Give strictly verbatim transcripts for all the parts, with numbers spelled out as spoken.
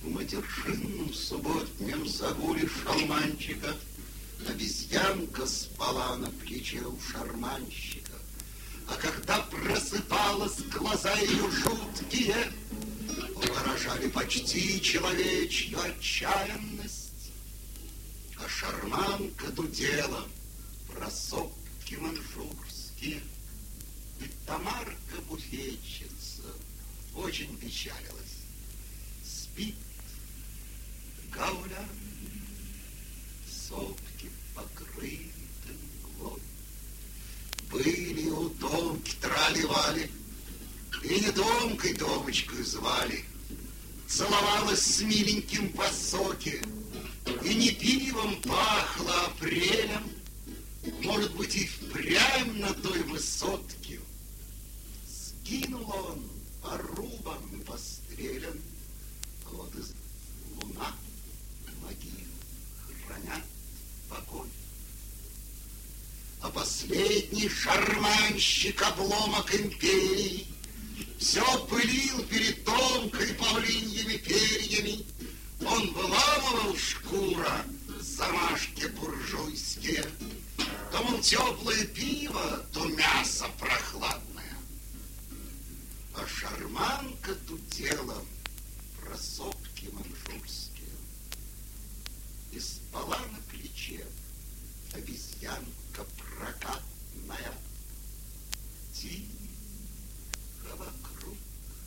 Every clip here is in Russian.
В матершинном субботнем загуле шалманчика обезьянка спала на плече у шарманщика. А когда просыпалась, глаза ее жуткие выражали почти человечью отчаянность. А шарманка дудела про сопки манжурские. И Тамарка буфетчица очень печалилась. Спит Гаулян, сопки покрыты мглой. Были у Томки трали-вали, и не Томкой Томочкой звали. Целовалась с миленьким по соке, и не пивом пахло апрелем. Может быть, и впрямь на той высотке скинул он по рубам пострелян. Вот из луна могил хранят покой. А последний шарманщик, обломок империи, все пылил перед Томкой павлиньими перьями. Он выламывал шкура замашки буржуйские. То, мол, теплое пиво, то мясо прохладное. А шарманка дудела про сопки манжурские. И спала на плече обезьянка прокатная. Тихо вокруг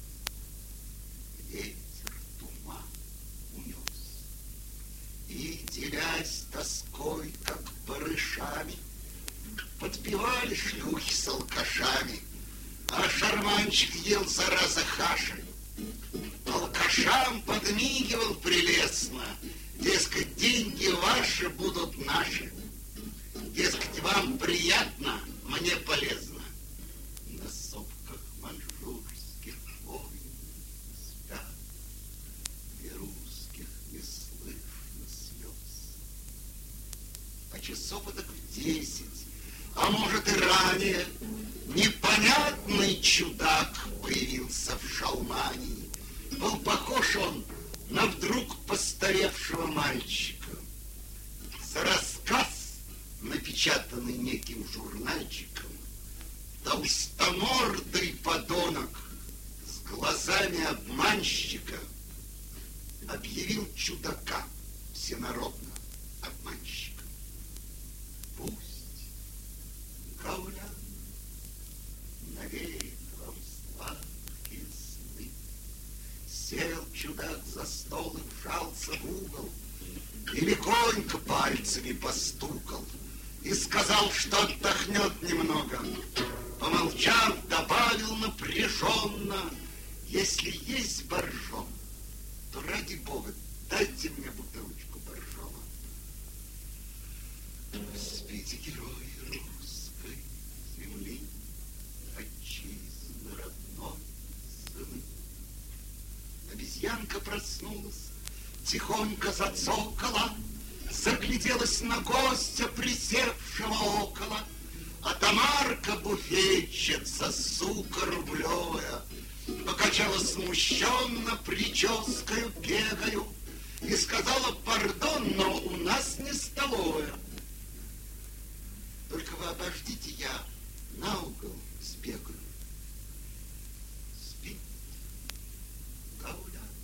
ветер туман унес. И, делясь тоской, как барышами, подпевали шлюхи с алкашами, а шарманчик ел, зараза, хаши. Алкашам подмигивал прелестно, дескать, деньги ваши будут наши. Дескать, вам приятно, мне полезно. На сопках манжурских воин спят, и русских не слышно слез. А часов так в десять, а может и ранее, непонятный чудак появился в шалмании. Был похож он на вдруг постаревшего мальчика. За рассказ, напечатанный неким журнальчиком, толстомордый подонок с глазами обманщика объявил чудака всенародно обманщиком. Пусть Гаулян навеет вам сладкие сны. Сел чудак за стол и вжался в угол, и легонько пальцами постукал, и сказал, что отдохнет немного. Помолчав, добавил напряженно: если есть боржом, то ради бога дайте мне бутылочку боржома. Спите, герои русской земли, отчизны родной сыны. Обезьянка проснулась, тихонько зацокала, загляделась на гостя, присевшего около. А Тамарка, буфетчица, сука рублевая, покачала смущенно прическою пегою и сказала: пардон, но у нас не столовая. Только вы обождите, я на угол сбегаю. Спит Гаулян,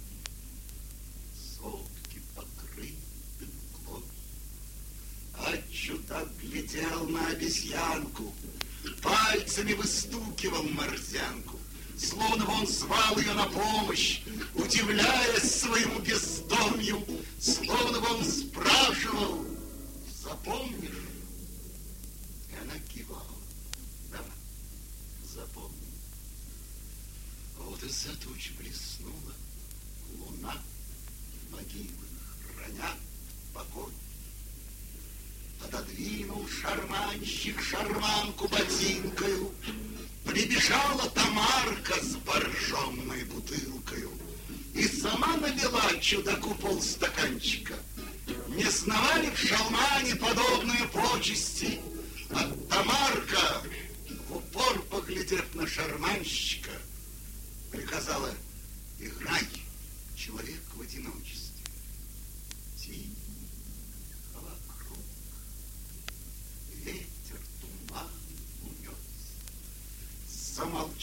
сопки покрыты мглой. А чудак глядел на обезьянку, пальцами выстукивал морзянку, словно бы он звал ее на помощь, удивляясь своему бездомью, словно бы он спрашивал: запомнишь? И она кивала: да, запомнил. Вот из-за туч блеснула луна, могилы хранят покой. Пододвинул шарманщик шарманку ботинкою, прибежала Тамарка с боржомной бутылкою и сама налила чудаку полстаканчика. Не знавали в шалмане подобные почести, а Тамарка, в упор поглядев на шарманщика, приказала: играй, человек в одиночестве.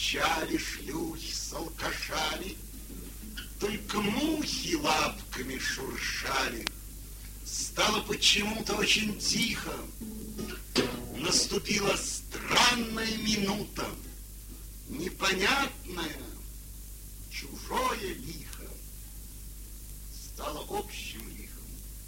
молчали шлюхи с алкашами, только мухи лапками шуршали. Стало почему-то очень тихо. Наступила странная минута, непонятная, чужое лихо. Стало общим лихом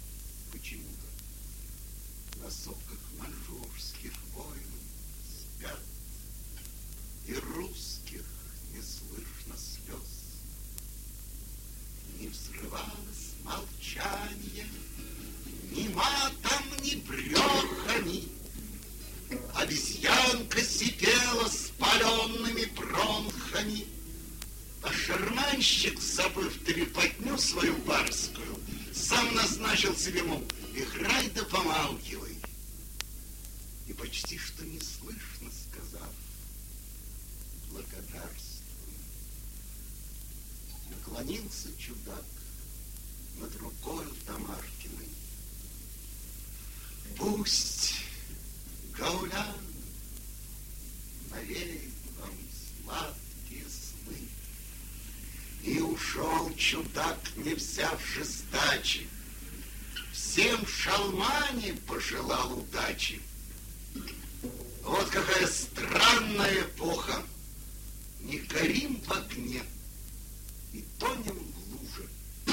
почему-то. На сопках маньчжурских воин спят, и русских не слышно слез. Не взрывалось молчание ни матом, ни брехами. Обезьянка сипела с паленными бронхами, а шарманщик, забыв трепотню свою барскую, сам назначил себе, мол, играй да помалкивай. И почти что неслышно сказав благодарствуй, наклонился чудак над рукою Тамаркиной. Пусть гаулян навеет вам сладкие сны. И ушел чудак, не взявши сдачи, всем шалмане пожелал удачи. Вот какая странная эпоха. Не горим в огне и тонем в луже.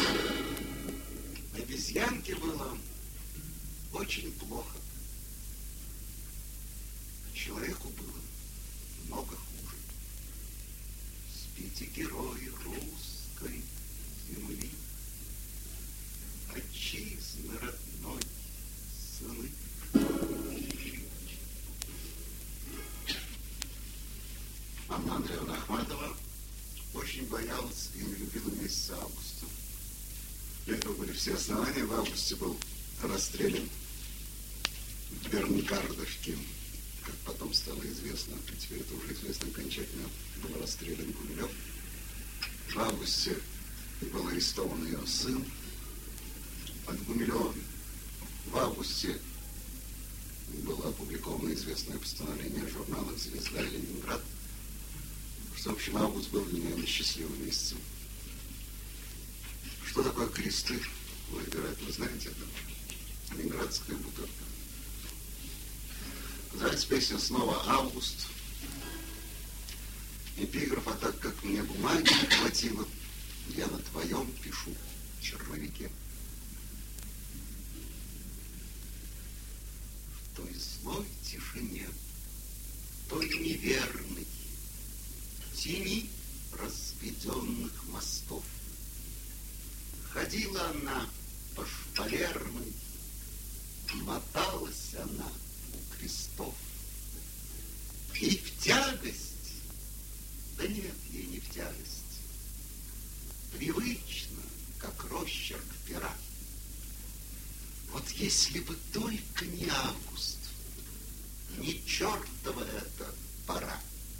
Обезьянке было очень плохо. Человеку было много хуже. Спите, герои русской земли, отчизны родной сыны. Анна Андреевна Ахматова очень боялась и не любила месяца августа. Для этого были все основания. В августе был расстрелян в Бернгардовке, как потом стало известно, теперь это уже известно окончательно, был расстрелян Гумилев. В августе был арестован ее сын от Гумилева. В августе было опубликовано известное постановление в журналах «Звезда» и «Ленинград», что, в общем, август был для нее несчастливым месяцем. Что такое кресты? Вы, вероятно, знаете это. Ленинградская бутырка. Называется песня снова «Август». Эпиграф: а так как мне бумаги не хватило, я на твоем пишу в черновике. В той злой тишине, той неверной тени разведенных мостов ходила она по шпалерной, моталась она у крестов. И в тягость, да нет, ей не в тягость, привычно, как росчерк пера. Вот если бы только не август, не чертова эта пора.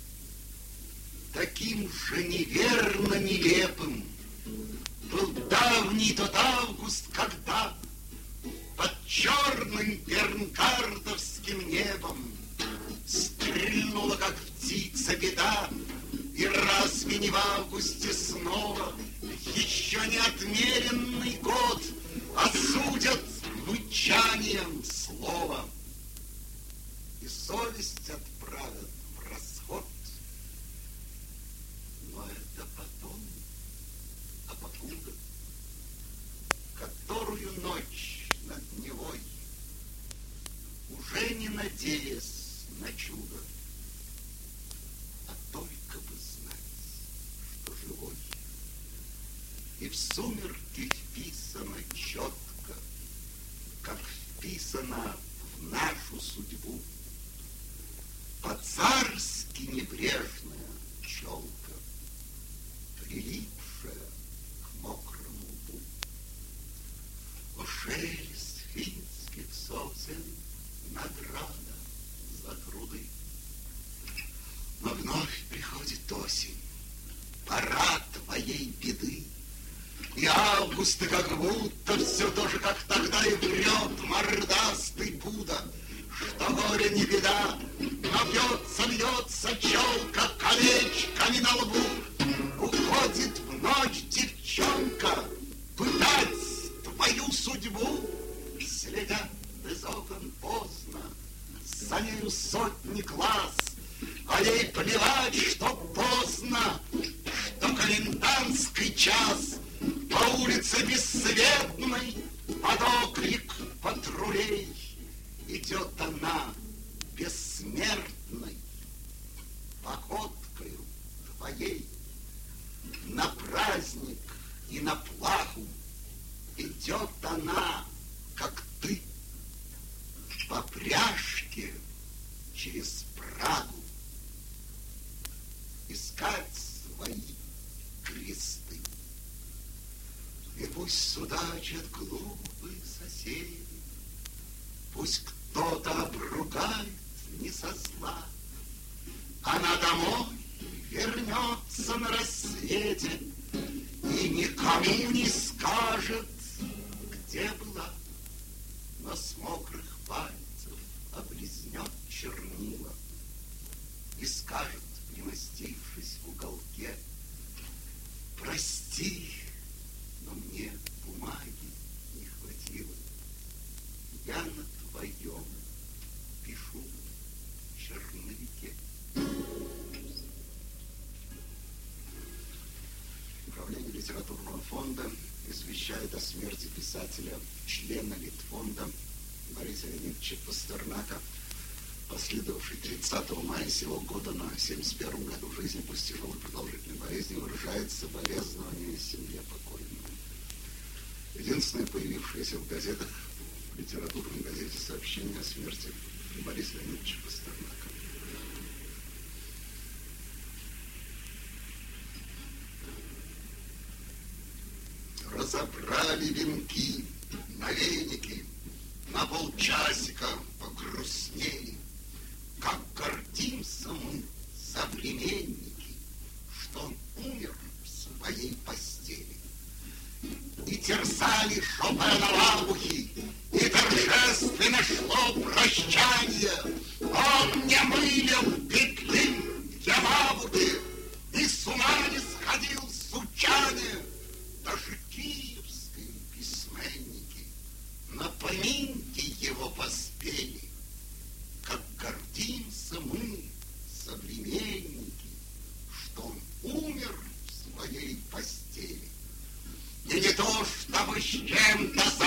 Таким же неверно нелепым был давний тот август, когда под черным бернгардовским небом стрельнула, как птица, беда. И разве не в августе снова еще не отмеренный год осудят мычанием слова и совесть отправят в расход? Но это потом, а покуда, которую ночь над Невой, уже не надеясь на чудо, а только бы знать, что живой. И в сумерки вписано четко, как вписано в нашу судьбу, по-царски небрежная челка, прилипшая к мокрому лбу. О, шелест финских сосен, награда за труды. Но вновь приходит осень, пора твоей беды. И августа как будто все то же, как тогда, и врет мордастый Будда, что горе не беда, Но бьется, бьется челка колечками на лбу. Уходит в ночь девчонка пытать твою судьбу. Следят из окон поздно, за нею сотни глаз, а ей плевать, что поздно, что комендантский час. По улице бесцветной под окрик патрулей идет она бессмертной походкою твоей. На праздник и на плаху идет она, как ты, по пряжке через Прагу искать свои кресты. И пусть судачат глупые соседи, пусть кто-то обругает не со зла, она домой вернется на рассвете и никому не скажет, где была, но с мокрых пальцев облизнет чернила и скажет, примостившись в уголке: прости, но мне бумаги не хватило. Я на твоем пишу черновике. Управление литературного фонда извещает о смерти писателя, члена Литфонда Бориса Леонидовича Пастернака, последовавший тридцатого мая сего года на семьдесят первом году жизни после тяжелой продолжительной болезни, выражает соболезнования семье покойного. Единственное появившееся в газетах, в литературной газете, сообщение о смерти Бориса Леонидовича Пастернака. Разобрали венки на веники, на полчасика погрустнели. Как гордимся мы, современники, что он умер в своей постели. И терзали Шопена лавухи, и торжественно шло прощание. Он не мылил петли в Ямавуте, и с ума не сходил сучане. Даже киевские письменники на поминки его поспели. Как гордимся мы, современники, что он умер в своей постели. И не то, чтобы с чем-то